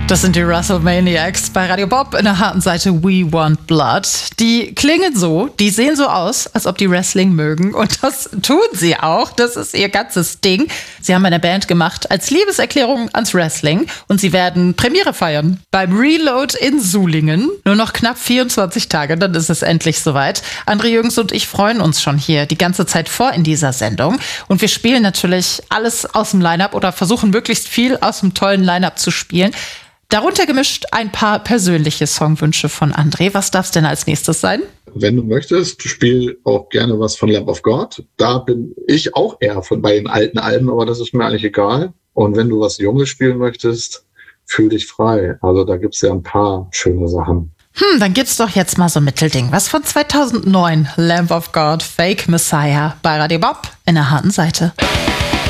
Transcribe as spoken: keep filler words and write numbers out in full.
Das sind die WrestleManiacs bei Radio Bob in der harten Seite We Want Blood. Die klingen so, die sehen so aus, als ob die Wrestling mögen. Und das tun sie auch. Das ist ihr ganzes Ding. Sie haben eine Band gemacht als Liebeserklärung ans Wrestling. Und sie werden Premiere feiern beim Reload in Sulingen. Nur noch knapp vierundzwanzig Tage, dann ist es endlich soweit. André Jürgens und ich freuen uns schon hier die ganze Zeit vor in dieser Sendung. Und wir spielen natürlich alles aus dem Line-Up oder versuchen möglichst viel aus dem tollen Line-Up zu spielen. Darunter gemischt ein paar persönliche Songwünsche von André. Was darf es denn als nächstes sein? Wenn du möchtest, spiel auch gerne was von Lamb of God. Da bin ich auch eher von bei den alten Alben, aber das ist mir eigentlich egal. Und wenn du was Junges spielen möchtest, fühl dich frei. Also da gibt's ja ein paar schöne Sachen. Hm, dann gibt's doch jetzt mal so ein Mittelding. Was von zweitausendneun? Lamb of God, Fake Messiah bei Radio Bob in der harten Seite.